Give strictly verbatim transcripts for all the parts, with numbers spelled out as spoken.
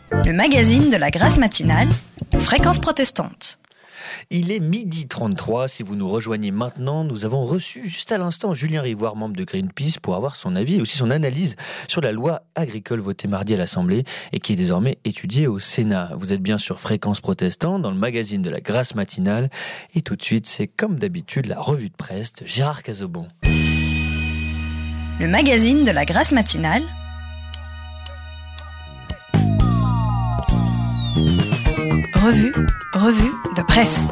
Le magazine de la Grâce matinale, Fréquence protestante. Il est midi trente-trois, si vous nous rejoignez maintenant, nous avons reçu juste à l'instant Julien Rivoire, membre de Greenpeace, pour avoir son avis et aussi son analyse sur la loi agricole votée mardi à l'Assemblée et qui est désormais étudiée au Sénat. Vous êtes bien sur Fréquence protestante, dans le magazine de la Grâce matinale, et tout de suite, c'est comme d'habitude la revue de presse de Gérard Cazobon. Le magazine de la Grâce matinale, Revue, revue de presse.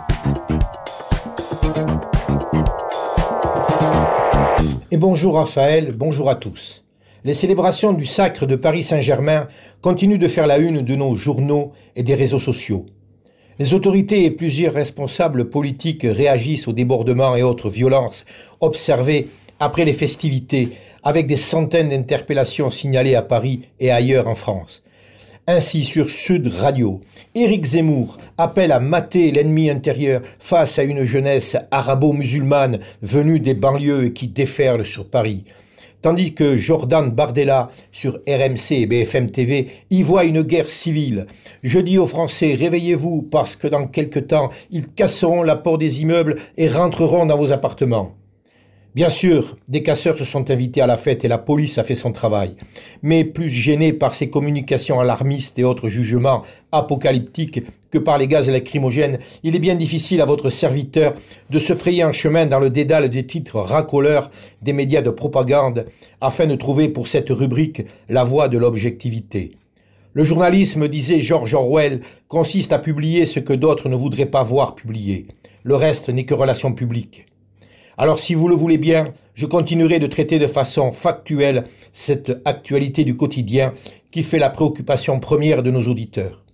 Et bonjour Raphaël, bonjour à tous. Les célébrations du sacre de Paris Saint-Germain continuent de faire la une de nos journaux et des réseaux sociaux. Les autorités et plusieurs responsables politiques réagissent aux débordements et autres violences observées après les festivités, avec des centaines d'interpellations signalées à Paris et ailleurs en France. Ainsi, sur Sud Radio, Éric Zemmour appelle à mater l'ennemi intérieur face à une jeunesse arabo-musulmane venue des banlieues et qui déferle sur Paris. Tandis que Jordan Bardella, sur R M C et B F M T V, y voit une guerre civile. Je dis aux Français, réveillez-vous parce que dans quelque temps, ils casseront la porte des immeubles et rentreront dans vos appartements. Bien sûr, des casseurs se sont invités à la fête et la police a fait son travail. Mais plus gêné par ces communications alarmistes et autres jugements apocalyptiques que par les gaz lacrymogènes, il est bien difficile à votre serviteur de se frayer un chemin dans le dédale des titres racoleurs des médias de propagande afin de trouver pour cette rubrique la voie de l'objectivité. Le journalisme, disait George Orwell, consiste à publier ce que d'autres ne voudraient pas voir publié. Le reste n'est que relation publique. Alors si vous le voulez bien, je continuerai de traiter de façon factuelle cette actualité du quotidien qui fait la préoccupation première de nos auditeurs.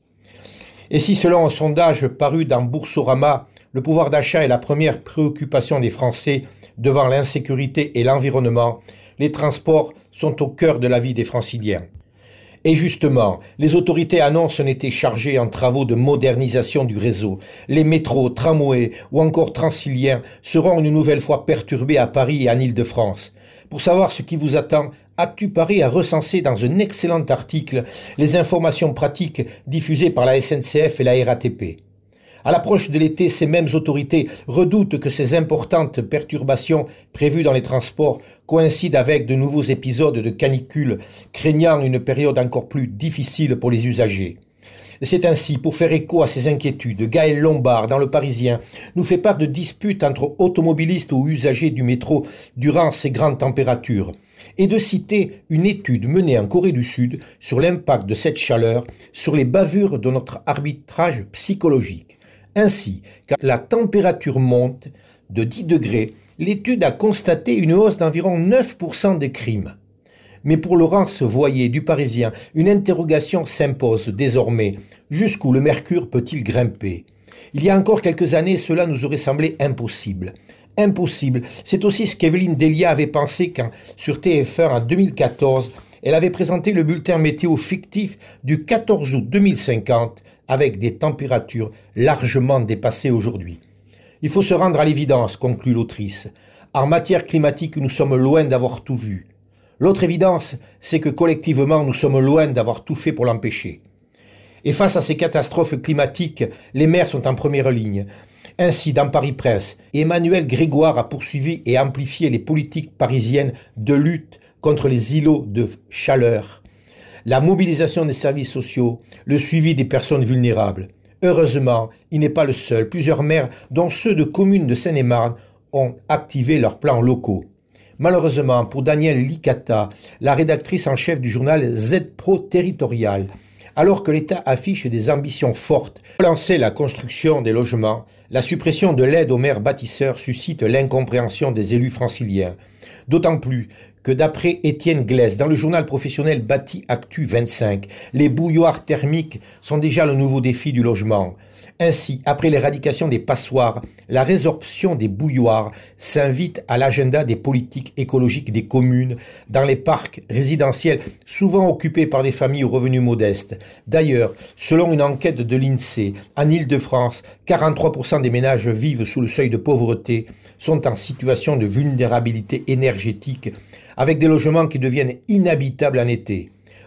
Et si selon un sondage paru dans Boursorama, le pouvoir d'achat est la première préoccupation des Français devant l'insécurité et l'environnement, les transports sont au cœur de la vie des Franciliens. Et justement, les autorités annoncent un été chargé en travaux de modernisation du réseau. Les métros, tramways ou encore Transiliens seront une nouvelle fois perturbés à Paris et en Île-de-France. Pour savoir ce qui vous attend, Actu Paris a recensé dans un excellent article les informations pratiques diffusées par la S N C F et la R A T P. À l'approche de l'été, ces mêmes autorités redoutent que ces importantes perturbations prévues dans les transports coïncident avec de nouveaux épisodes de canicule, craignant une période encore plus difficile pour les usagers. Et c'est ainsi, pour faire écho à ces inquiétudes, Gaël Lombard, dans Le Parisien, nous fait part de disputes entre automobilistes ou usagers du métro durant ces grandes températures, et de citer une étude menée en Corée du Sud sur l'impact de cette chaleur sur les bavures de notre arbitrage psychologique. Ainsi, quand la température monte de dix degrés, l'étude a constaté une hausse d'environ neuf pour cent des crimes. Mais pour Laurence Voyer du Parisien, une interrogation s'impose désormais. Jusqu'où le mercure peut-il grimper ? Il y a encore quelques années, cela nous aurait semblé impossible. Impossible, c'est aussi ce qu'Evelyne Delia avait pensé quand, sur T F un en deux mille quatorze, elle avait présenté le bulletin météo fictif du quatorze août deux mille cinquante avec des températures largement dépassées aujourd'hui. Il faut se rendre à l'évidence, conclut l'autrice. En matière climatique, nous sommes loin d'avoir tout vu. L'autre évidence, c'est que collectivement, nous sommes loin d'avoir tout fait pour l'empêcher. Et face à ces catastrophes climatiques, les maires sont en première ligne. Ainsi, dans Paris Presse, Emmanuel Grégoire a poursuivi et amplifié les politiques parisiennes de lutte contre les îlots de chaleur, la mobilisation des services sociaux, le suivi des personnes vulnérables. Heureusement, il n'est pas le seul. Plusieurs maires, dont ceux de communes de Seine-et-Marne, ont activé leurs plans locaux. Malheureusement, pour Danielle Licata, la rédactrice en chef du journal Z-Pro Territorial, alors que l'État affiche des ambitions fortes, relancer la construction des logements, la suppression de l'aide aux maires bâtisseurs suscite l'incompréhension des élus franciliens. D'autant plus que d'après Étienne Glaise, dans le journal professionnel Bâti Actu vingt-cinq, les bouilloires thermiques sont déjà le nouveau défi du logement. Ainsi, après l'éradication des passoires, la résorption des bouilloires s'invite à l'agenda des politiques écologiques des communes dans les parcs résidentiels souvent occupés par des familles aux revenus modestes. D'ailleurs, selon une enquête de l'INSEE, en Île-de-France, quarante-trois pour cent des ménages vivent sous le seuil de pauvreté, sont en situation de vulnérabilité énergétique, avec des logements qui deviennent inhabitables en été.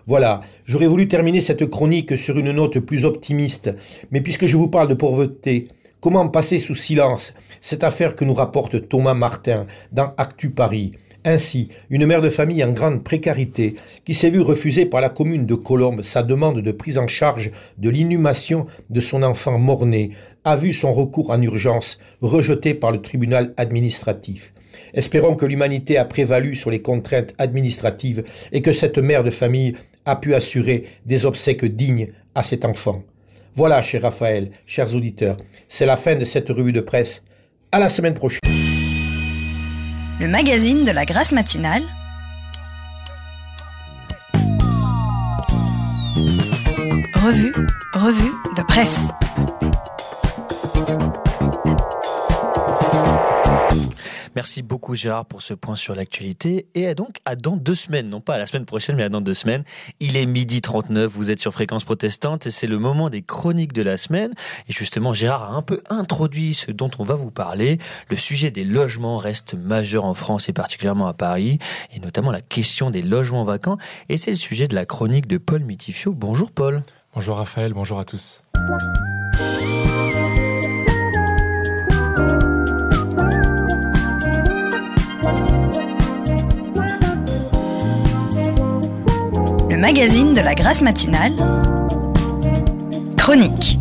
Voilà, j'aurais voulu terminer cette chronique sur une note plus optimiste, mais puisque je vous parle de pauvreté, comment passer sous silence cette affaire que nous rapporte Thomas Martin dans Actu Paris? Ainsi, une mère de famille en grande précarité qui s'est vue refuser par la commune de Colombes sa demande de prise en charge de l'inhumation de son enfant mort-né a vu son recours en urgence rejeté par le tribunal administratif. Espérons que l'humanité a prévalu sur les contraintes administratives et que cette mère de famille a pu assurer des obsèques dignes à cet enfant. Voilà, cher Raphaël, chers auditeurs, c'est la fin de cette revue de presse. À la semaine prochaine. Le magazine de la Grâce matinale. Revue, revue de presse. Merci beaucoup Gérard pour ce point sur l'actualité et à donc à dans deux semaines, non pas à la semaine prochaine mais à dans deux semaines. Il est midi trente-neuf, vous êtes sur Fréquence Protestante et c'est le moment des chroniques de la semaine. Et justement Gérard a un peu introduit ce dont on va vous parler. Le sujet des logements reste majeur en France et particulièrement à Paris et notamment la question des logements vacants et c'est le sujet de la chronique de Paul Mitifio. Bonjour Paul. Bonjour Raphaël, bonjour à tous. Le magazine de la Grâce matinale. Chronique.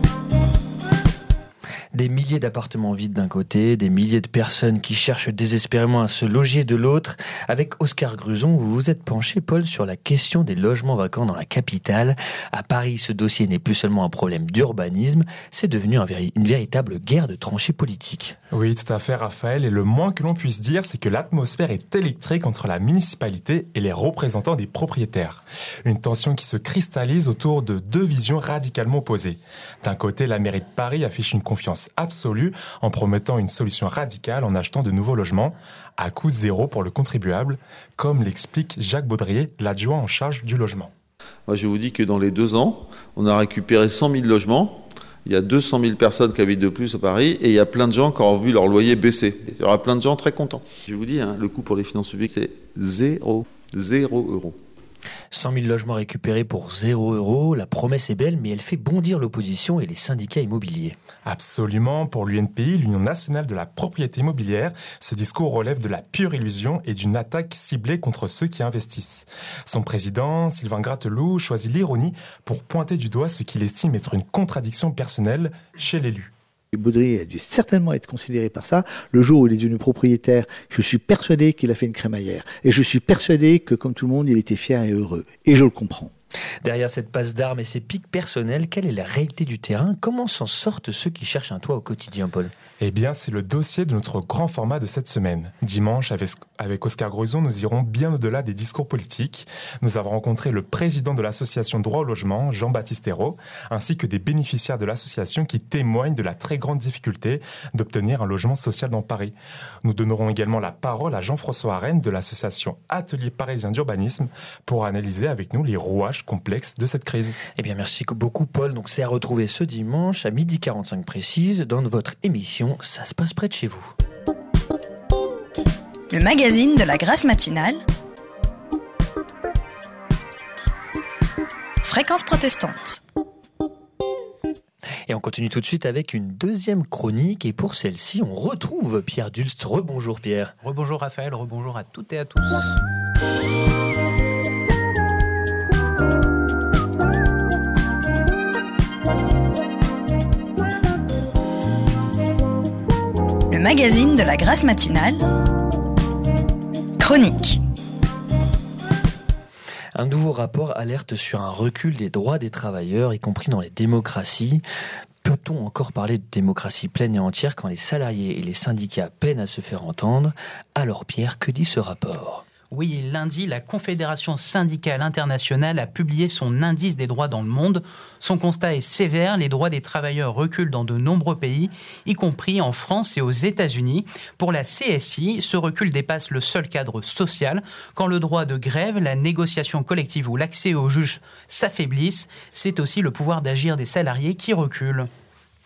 Des milliers d'appartements vides d'un côté, des milliers de personnes qui cherchent désespérément à se loger de l'autre. Avec Oscar Gruson, vous vous êtes penché, Paul, sur la question des logements vacants dans la capitale. À Paris, ce dossier n'est plus seulement un problème d'urbanisme, c'est devenu un véri- une véritable guerre de tranchées politiques. Oui, tout à fait, Raphaël. Et le moins que l'on puisse dire, c'est que l'atmosphère est électrique entre la municipalité et les représentants des propriétaires. Une tension qui se cristallise autour de deux visions radicalement opposées. D'un côté, la mairie de Paris affiche une confiance absolue en promettant une solution radicale en achetant de nouveaux logements à coût zéro pour le contribuable, comme l'explique Jacques Baudrier, l'adjoint en charge du logement. Moi, je vous dis que dans les deux ans, on a récupéré cent mille logements. Il y a deux cent mille personnes qui habitent de plus à Paris et il y a plein de gens qui ont vu leur loyer baisser. Il y aura plein de gens très contents. Je vous dis, hein, le coût pour les finances publiques, c'est zéro. Zéro euro. cent mille logements récupérés pour zéro euro, la promesse est belle, mais elle fait bondir l'opposition et les syndicats immobiliers. Absolument, pour l'U N P I, l'Union nationale de la propriété immobilière, ce discours relève de la pure illusion et d'une attaque ciblée contre ceux qui investissent. Son président, Sylvain Gratteloup, choisit l'ironie pour pointer du doigt ce qu'il estime être une contradiction personnelle chez l'élu. Baudrier a dû certainement être considéré par ça. Le jour où il est devenu propriétaire, je suis persuadé qu'il a fait une crémaillère. Et je suis persuadé que, comme tout le monde, il était fier et heureux. Et je le comprends. Derrière cette passe d'armes et ces piques personnelles, quelle est la réalité du terrain ? Comment s'en sortent ceux qui cherchent un toit au quotidien, Paul ? Eh bien, c'est le dossier de notre grand format de cette semaine. Dimanche, avec, avec Oscar Gruson, nous irons bien au-delà des discours politiques. Nous avons rencontré le président de l'association Droit au logement, Jean-Baptiste Hérault, ainsi que des bénéficiaires de l'association qui témoignent de la très grande difficulté d'obtenir un logement social dans Paris. Nous donnerons également la parole à Jean-François Arène de l'association Atelier Parisien d'Urbanisme pour analyser avec nous les rouages complexes de cette crise. Eh bien, merci beaucoup, Paul. Donc, c'est à retrouver ce dimanche à midi quarante-cinq précise dans votre émission Ça se passe près de chez vous. Le magazine de la Grâce matinale. Fréquence protestante. Et on continue tout de suite avec une deuxième chronique. Et pour celle-ci, on retrouve Pierre Dulst. Rebonjour Pierre. Rebonjour Raphaël, rebonjour à toutes et à tous. Le magazine de la Grâce matinale. Chronique. Un nouveau rapport alerte sur un recul des droits des travailleurs, y compris dans les démocraties. Peut-on encore parler de démocratie pleine et entière quand les salariés et les syndicats peinent à se faire entendre ? Alors Pierre, que dit ce rapport ? Oui, lundi, la Confédération syndicale internationale a publié son indice des droits dans le monde. Son constat est sévère, les droits des travailleurs reculent dans de nombreux pays, y compris en France et aux États-Unis. Pour la C S I, ce recul dépasse le seul cadre social. Quand le droit de grève, la négociation collective ou l'accès aux juges s'affaiblissent, c'est aussi le pouvoir d'agir des salariés qui recule.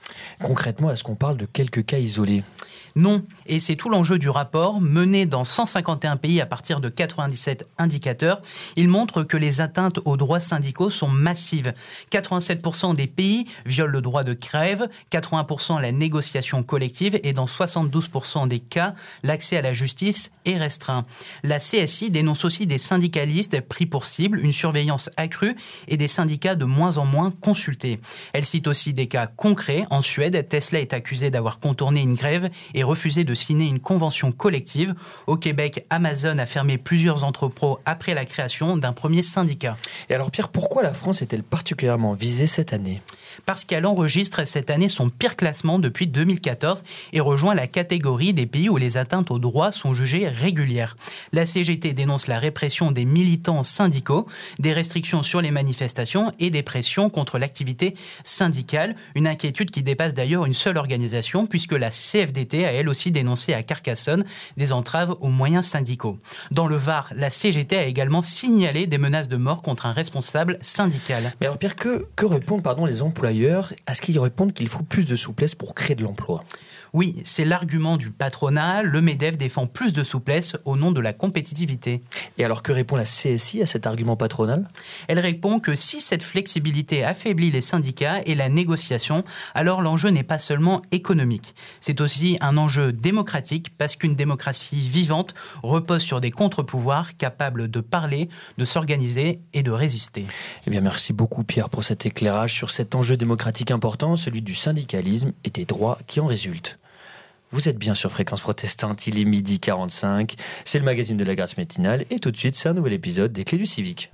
Concrètement, est-ce qu'on parle de quelques cas isolés ? Non, et c'est tout l'enjeu du rapport, mené dans cent cinquante et un pays à partir de quatre-vingt-dix-sept indicateurs. Il montre que les atteintes aux droits syndicaux sont massives. quatre-vingt-sept pour cent des pays violent le droit de grève, quatre-vingts pour cent la négociation collective et dans soixante-douze pour cent des cas, l'accès à la justice est restreint. La C S I dénonce aussi des syndicalistes pris pour cible, une surveillance accrue et des syndicats de moins en moins consultés. Elle cite aussi des cas concrets. En Suède, Tesla est accusé d'avoir contourné une grève et refusé de signer une convention collective. Au Québec, Amazon a fermé plusieurs entrepôts après la création d'un premier syndicat. Et alors Pierre, pourquoi la France est-elle particulièrement visée cette année ? Parce qu'elle enregistre cette année son pire classement depuis deux mille quatorze et rejoint la catégorie des pays où les atteintes aux droits sont jugées régulières. La C G T dénonce la répression des militants syndicaux, des restrictions sur les manifestations et des pressions contre l'activité syndicale. Une inquiétude qui dépasse d'ailleurs une seule organisation puisque la C F D T a elle aussi dénoncé à Carcassonne des entraves aux moyens syndicaux. Dans le Var, la C G T a également signalé des menaces de mort contre un responsable syndical. Mais alors Pierre, que, que répondent pardon, les employeurs ? Est-ce qu'ils répondent qu'il faut plus de souplesse pour créer de l'emploi ? Oui, c'est l'argument du patronat. Le MEDEF défend plus de souplesse au nom de la compétitivité. Et alors que répond la C S I à cet argument patronal ? Elle répond que si cette flexibilité affaiblit les syndicats et la négociation, alors l'enjeu n'est pas seulement économique. C'est aussi un enjeu démocratique parce qu'une démocratie vivante repose sur des contre-pouvoirs capables de parler, de s'organiser et de résister. Eh bien, merci beaucoup Pierre pour cet éclairage sur cet enjeu démocratique important, celui du syndicalisme et des droits qui en résultent. Vous êtes bien sur Fréquence Protestante, il est midi quarante-cinq, c'est le magazine de la Grâce matinale et tout de suite c'est un nouvel épisode des Clés du Civique.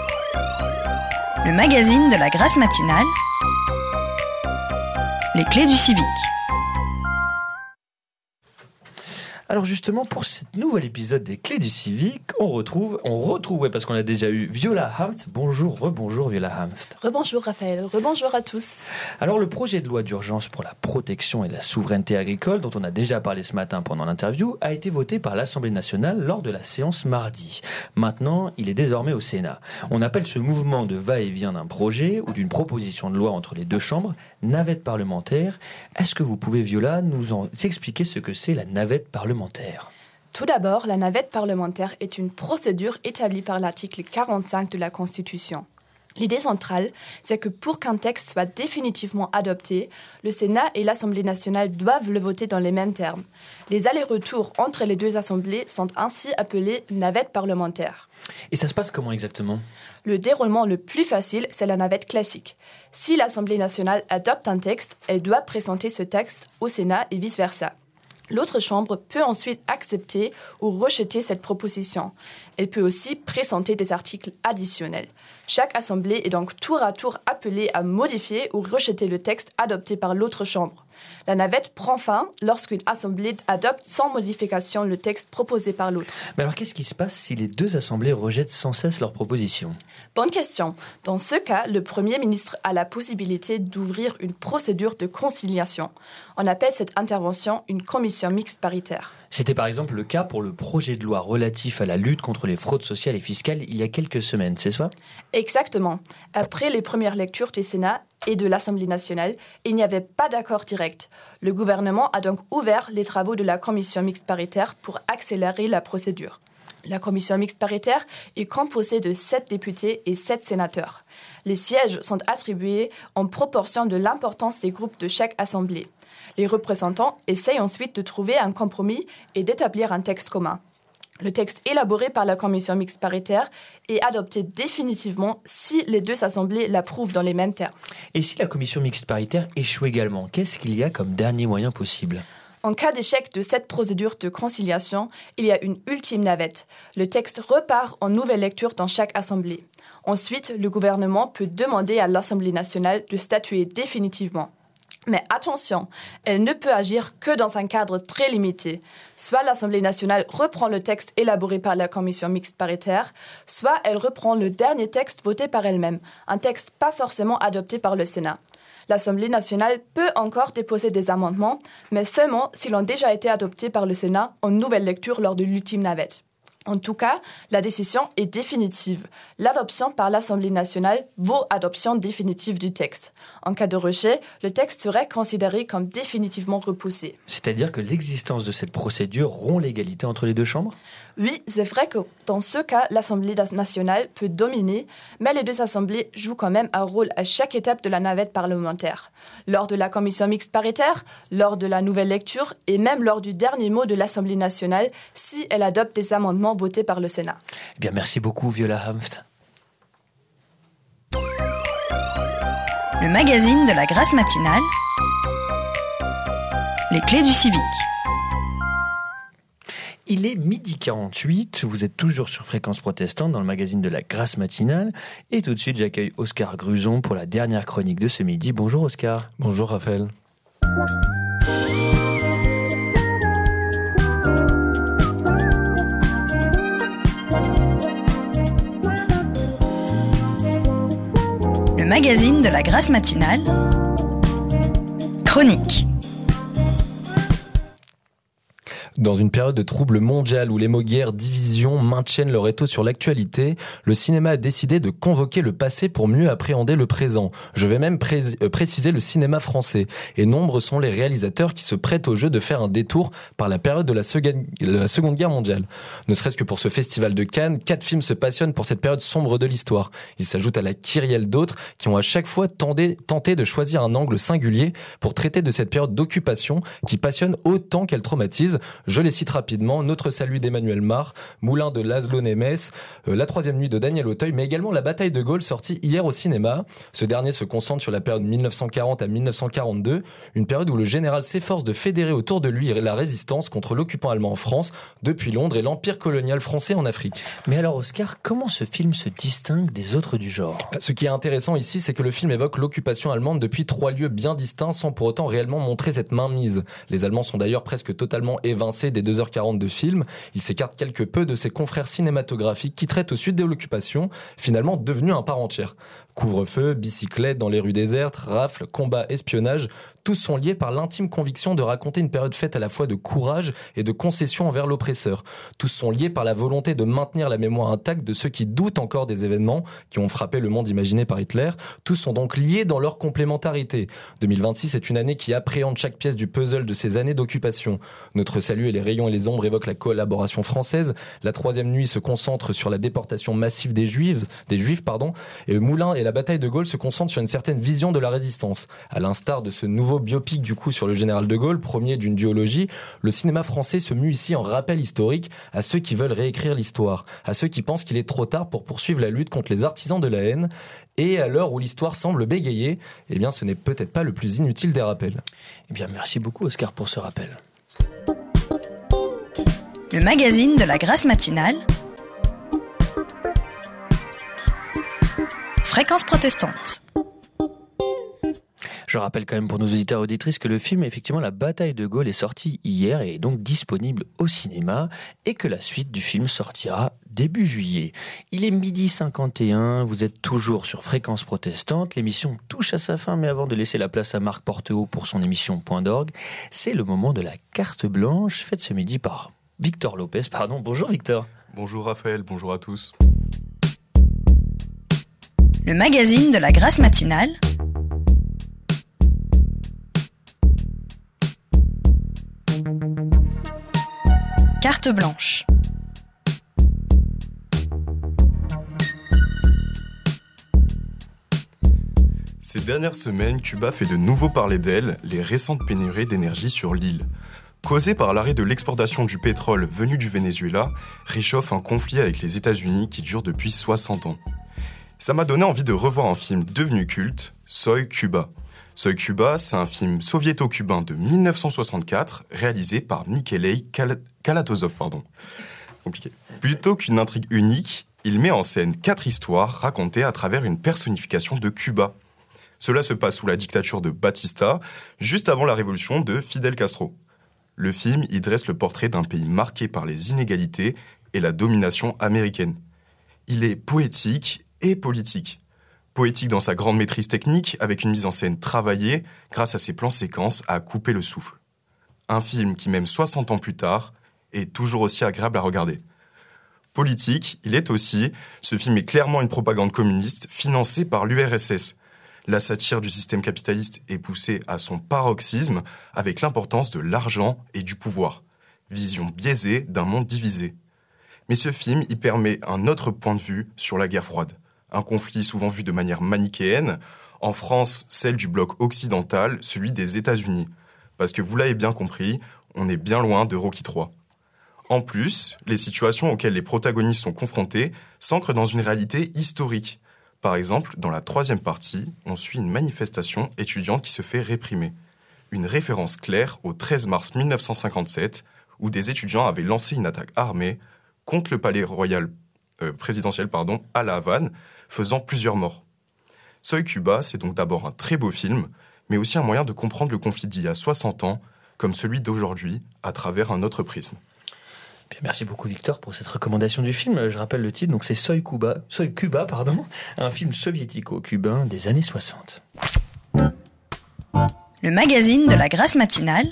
Le magazine de la Grâce matinale, les Clés du Civique. Alors justement, pour ce nouvel épisode des Clés du Civique, on retrouve, on retrouve, ouais, parce qu'on a déjà eu Viola Hamft. Bonjour, rebonjour Viola Hamft. Rebonjour Raphaël, rebonjour à tous. Alors le projet de loi d'urgence pour la protection et la souveraineté agricole, dont on a déjà parlé ce matin pendant l'interview, a été voté par l'Assemblée nationale lors de la séance mardi. Maintenant, il est désormais au Sénat. On appelle ce mouvement de va-et-vient d'un projet ou d'une proposition de loi entre les deux chambres navette parlementaire. Est-ce que vous pouvez, Viola, nous en expliquer ce que c'est la navette parlementaire ? Tout d'abord, la navette parlementaire est une procédure établie par l'article quarante-cinq de la Constitution. L'idée centrale, c'est que pour qu'un texte soit définitivement adopté, le Sénat et l'Assemblée nationale doivent le voter dans les mêmes termes. Les allers-retours entre les deux assemblées sont ainsi appelés navettes parlementaires. Et ça se passe comment exactement ? Le déroulement le plus facile, c'est la navette classique. Si l'Assemblée nationale adopte un texte, elle doit présenter ce texte au Sénat et vice-versa. L'autre chambre peut ensuite accepter ou rejeter cette proposition. Elle peut aussi présenter des articles additionnels. Chaque assemblée est donc tour à tour appelée à modifier ou rejeter le texte adopté par l'autre chambre. La navette prend fin lorsqu'une assemblée adopte sans modification le texte proposé par l'autre. Mais alors qu'est-ce qui se passe si les deux assemblées rejettent sans cesse leurs propositions ? Bonne question. Dans ce cas, le Premier ministre a la possibilité d'ouvrir une procédure de conciliation. On appelle cette intervention une commission mixte paritaire. C'était par exemple le cas pour le projet de loi relatif à la lutte contre les fraudes sociales et fiscales il y a quelques semaines, c'est ça ? Exactement. Après les premières lectures du Sénat et de l'Assemblée nationale, il n'y avait pas d'accord direct. Le gouvernement a donc ouvert les travaux de la commission mixte paritaire pour accélérer la procédure. La commission mixte paritaire est composée de sept députés et sept sénateurs. Les sièges sont attribués en proportion de l'importance des groupes de chaque assemblée. Les représentants essayent ensuite de trouver un compromis et d'établir un texte commun. Le texte élaboré par la commission mixte paritaire est adopté définitivement si les deux assemblées l'approuvent dans les mêmes termes. Et si la commission mixte paritaire échoue également, qu'est-ce qu'il y a comme dernier moyen possible ? En cas d'échec de cette procédure de conciliation, il y a une ultime navette. Le texte repart en nouvelle lecture dans chaque assemblée. Ensuite, le gouvernement peut demander à l'Assemblée nationale de statuer définitivement. Mais attention, elle ne peut agir que dans un cadre très limité. Soit l'Assemblée nationale reprend le texte élaboré par la commission mixte paritaire, soit elle reprend le dernier texte voté par elle-même, un texte pas forcément adopté par le Sénat. L'Assemblée nationale peut encore déposer des amendements, mais seulement s'ils ont déjà été adoptés par le Sénat en nouvelle lecture lors de l'ultime navette. En tout cas, la décision est définitive. L'adoption par l'Assemblée nationale vaut adoption définitive du texte. En cas de rejet, le texte serait considéré comme définitivement repoussé. C'est-à-dire que l'existence de cette procédure rompt l'égalité entre les deux chambres ? Oui, c'est vrai que dans ce cas, l'Assemblée nationale peut dominer, mais les deux assemblées jouent quand même un rôle à chaque étape de la navette parlementaire. Lors de la commission mixte paritaire, lors de la nouvelle lecture et même lors du dernier mot de l'Assemblée nationale si elle adopte des amendements votés par le Sénat. Eh bien, merci beaucoup, Viola Hanft. Le magazine de la Grâce matinale. Les clés du civique. Il est midi quarante-huit, vous êtes toujours sur Fréquence Protestante dans le magazine de la Grâce matinale. Et tout de suite, j'accueille Oscar Gruson pour la dernière chronique de ce midi. Bonjour Oscar. Bonjour Raphaël. Le magazine de la Grâce matinale. Chronique. Dans une période de trouble mondial où les mots guerre, division maintiennent leur étau sur l'actualité, le cinéma a décidé de convoquer le passé pour mieux appréhender le présent. Je vais même pré- euh, préciser le cinéma français. Et nombreux sont les réalisateurs qui se prêtent au jeu de faire un détour par la période de la, Seconde, la Seconde Guerre mondiale. Ne serait-ce que pour ce festival de Cannes, quatre films se passionnent pour cette période sombre de l'histoire. Ils s'ajoutent à la kyrielle d'autres qui ont à chaque fois tenté, tenté de choisir un angle singulier pour traiter de cette période d'occupation qui passionne autant qu'elle traumatise. Je les cite rapidement, Notre salut d'Emmanuel Mach, Moulin de Laszlo Nemes, euh, La troisième nuit de Daniel Auteuil, mais également La bataille de Gaulle sortie hier au cinéma. Ce dernier se concentre sur la période mille neuf cent quarante à mille neuf cent quarante-deux, une période où le général s'efforce de fédérer autour de lui la résistance contre l'occupant allemand en France, depuis Londres et l'empire colonial français en Afrique. Mais alors Oscar, comment ce film se distingue des autres du genre ? Ce qui est intéressant ici, c'est que le film évoque l'occupation allemande depuis trois lieux bien distincts sans pour autant réellement montrer cette mainmise. Les Allemands sont d'ailleurs presque totalement évincés des deux heures quarante de film. Il s'écarte quelque peu de ses confrères cinématographiques qui traitent au sud de l'occupation, finalement devenus un part entière. Couvre-feu, bicyclette dans les rues désertes, rafles, combats, espionnage, tous sont liés par l'intime conviction de raconter une période faite à la fois de courage et de concession envers l'oppresseur. Tous sont liés par la volonté de maintenir la mémoire intacte de ceux qui doutent encore des événements qui ont frappé le monde imaginé par Hitler. Tous sont donc liés dans leur complémentarité. deux mille vingt-six est une année qui appréhende chaque pièce du puzzle de ces années d'occupation. Notre salut et les rayons et les ombres évoquent la collaboration française. La troisième nuit se concentre sur la déportation massive des Juifs, des Juifs, pardon, et le Moulin et la bataille de Gaulle se concentrent sur une certaine vision de la résistance. À l'instar de ce nouveau biopic du coup sur le général de Gaulle, premier d'une duologie, le cinéma français se mue ici en rappel historique à ceux qui veulent réécrire l'histoire, à ceux qui pensent qu'il est trop tard pour poursuivre la lutte contre les artisans de la haine, et à l'heure où l'histoire semble bégayer, eh bien ce n'est peut-être pas le plus inutile des rappels. Eh bien merci beaucoup Oscar pour ce rappel. Le magazine de la Grâce matinale. Fréquence protestante. Je rappelle quand même pour nos auditeurs et auditrices que le film, effectivement, La bataille de Gaulle est sorti hier et est donc disponible au cinéma et que la suite du film sortira début juillet. Il est midi cinquante et un, vous êtes toujours sur Fréquence Protestante, l'émission touche à sa fin, mais avant de laisser la place à Marc Porteau pour son émission Point d'orgue, c'est le moment de la carte blanche faite ce midi par Victor Lopez. Pardon, bonjour Victor. Bonjour Raphaël, bonjour à tous. Le magazine de la Grâce matinale. Carte blanche. Ces dernières semaines, Cuba fait de nouveau parler d'elle, les récentes pénuries d'énergie sur l'île. Causées par l'arrêt de l'exportation du pétrole venu du Venezuela, réchauffe un conflit avec les États-Unis qui dure depuis soixante ans. Ça m'a donné envie de revoir un film devenu culte, Soy Cuba. Soy Cuba, c'est un film soviéto-cubain de mille neuf cent soixante-quatre, réalisé par Mikhail Kal- Kalatozov. Pardon. Compliqué. Plutôt qu'une intrigue unique, il met en scène quatre histoires racontées à travers une personnification de Cuba. Cela se passe sous la dictature de Batista, juste avant la révolution de Fidel Castro. Le film y dresse le portrait d'un pays marqué par les inégalités et la domination américaine. Il est poétique et politique. Poétique dans sa grande maîtrise technique, avec une mise en scène travaillée grâce à ses plans séquences à couper le souffle. Un film qui, même soixante ans plus tard, est toujours aussi agréable à regarder. Politique, il est aussi, ce film est clairement une propagande communiste financée par l'U R S S. La satire du système capitaliste est poussée à son paroxysme avec l'importance de l'argent et du pouvoir. Vision biaisée d'un monde divisé. Mais ce film y permet un autre point de vue sur la guerre froide. Un conflit souvent vu de manière manichéenne. En France, celle du bloc occidental, celui des États-Unis. Parce que vous l'avez bien compris, on est bien loin de Rocky trois. En plus, les situations auxquelles les protagonistes sont confrontés s'ancrent dans une réalité historique. Par exemple, dans la troisième partie, on suit une manifestation étudiante qui se fait réprimer. Une référence claire au treize mars mille neuf cent cinquante-sept, où des étudiants avaient lancé une attaque armée contre le palais royal euh, présidentiel pardon, à La Havane, faisant plusieurs morts. Soy Cuba, c'est donc d'abord un très beau film, mais aussi un moyen de comprendre le conflit d'il y a soixante ans, comme celui d'aujourd'hui, à travers un autre prisme. Bien, merci beaucoup Victor pour cette recommandation du film. Je rappelle le titre, donc c'est Soy Cuba, Soy Cuba, pardon, un film soviético-cubain des années soixante. Le magazine de la Grâce matinale,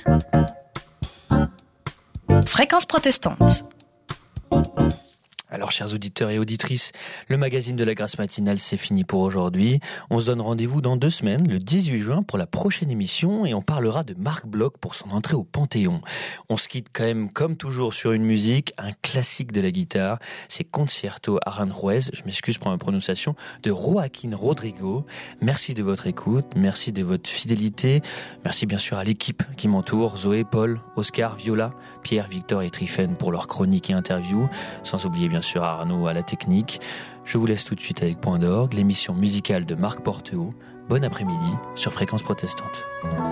Fréquence protestante. Alors, chers auditeurs et auditrices, le magazine de la Grâce matinale, c'est fini pour aujourd'hui. On se donne rendez-vous dans deux semaines, le dix-huit juin, pour la prochaine émission, et on parlera de Marc Bloch pour son entrée au Panthéon. On se quitte quand même, comme toujours, sur une musique, un classique de la guitare. C'est Concierto Aranjuez, je m'excuse pour ma prononciation, de Joaquín Rodrigo. Merci de votre écoute, merci de votre fidélité. Merci bien sûr à l'équipe qui m'entoure, Zoé, Paul, Oscar, Viola, Pierre, Victor et Trifen pour leurs chroniques et interviews, sans oublier bien sûr Arnaud à la technique. Je vous laisse tout de suite avec Point d'orgue, l'émission musicale de Marc Porteau. Bon après-midi sur Fréquence protestante.